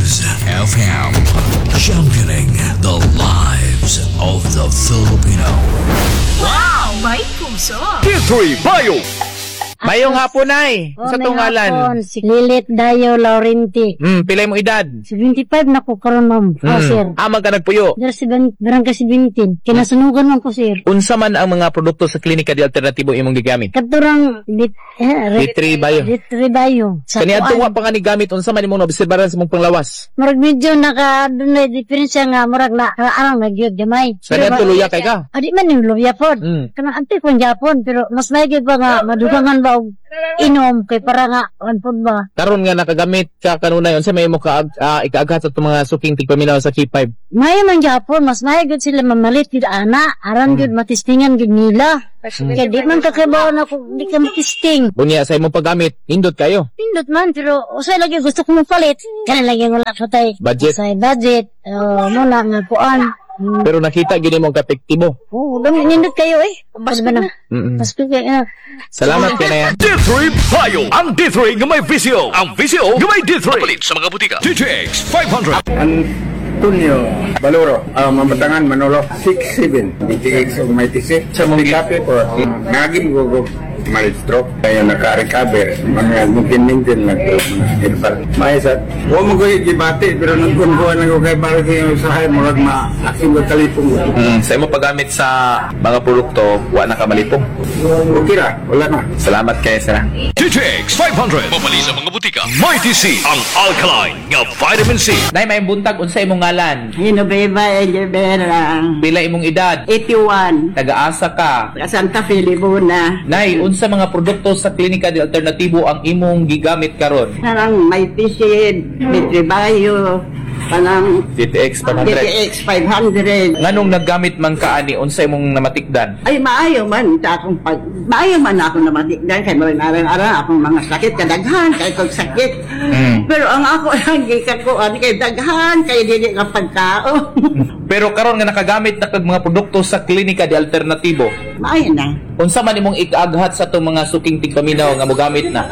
is FM, championing the lives of the Filipino. Wow! May puso! D3 Bio! Mayong hapon ay sa tungalan. Si Lilit Dayo Laurenti. Pilay mo edad? 75 na ko karon ma'am. Sir. Amag ka nagpuyo. Barangay 17. Kinasunugan man ko sir. Unsa man ang mga produkto sa klinika di alternatibo imong gigamit? Katurang D3 Bio. D3 Bio. Kani adto wa pa nga ni gamit unsa man imong obserbaran sa imong panglawas? Murag medyo naka dunay diferensya nga murag na arang nagyud gamay. Kani adto luya kay ka? Adi man yung luya pod. Kanang anti kon Japon pero mas maigi pa nga madugangan ba og inom kay para nga anpod ba. Karon nga nakagamit ka kanunay unsa may imong ikaaghat sa mga suking tigpaminaw sa K5? May man Japon mas maigi sila mamalit gid ana aran gid matistingan gid nila. Kaya di man kakabaw na kung di ka matisting. Bunya sa imong paggamit hindot kayo. Pindot man, pero usay lagi gusto ko mapalit. Kaya lagi wala sa tay. Budget. Usay budget. Muna nga kuan. Pero nakita gini mong kapektibo. Oo, dami nindot kayo eh. Pasko na. Pasko kayo. Salamat kay na yan. D3 Bio! Ang D3 nga may visyo! Ang visyo nga may D3! Mapalit sa mga butika. DTX 500! Antonio Baloro, Mabatangan, Manolo, 6'7", DTX of my TC. Sa mga kapit po, naging gugo, malistro, kaya naka-recover, mga mungkin-mungkin lang po, mga herbal. Maesat, huwag mo ko ikibati, pero nagkunkuhan lang ko kay para sa yung usahay, murag ma-aking kalipong. Sa imong paggamit sa mga produkto, wa na ka malipong. Okay ra, wala na. Salamat kay sir. DTX 500! Mapalit sa mga butika. Mighty C! Ang alkaline nga vitamin C! Nay, may buntag unsa imong ngalan? Hinobeba Elvera, Pila imong edad? 81, Taga-asa ka? Santa Fe, Libuna. Nay, unsa mga produkto sa klinika di alternatibo ang imong gigamit karon? Parang may pisid, may tribayo, parang DTX 500. DTX 500. Nganong naggamit man ka ani unsa imong namatikdan? Ay, maayo man ako namatikdan kay marang-arang akong mga sakit kadaghan kay kog sakit. Pero ang ako lang gikakuan kay daghan kay dili ka pagkao. Pero karon nga nakagamit na kag mga produkto sa klinika di alternatibo. Maayo na. Unsa man imong ikaghat sa tong mga suking tigpaminaw nga mogamit na?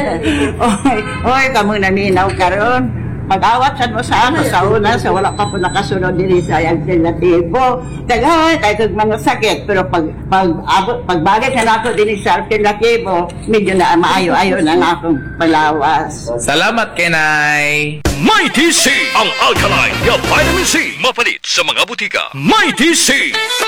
Oy, kamo naminaw karon. Mag-awat sa mo sa ako sa una sa wala pa po nakasunod din sa alternatibo. Tagay, kahit mga sakit. Pero pagbalik na ako din sa alternatibo, medyo na maayo-ayo na nga akong palawas. Salamat kay Nay. Mighty C! Ang alkaline nga vitamin C! Mapalit sa mga butika. Mighty C!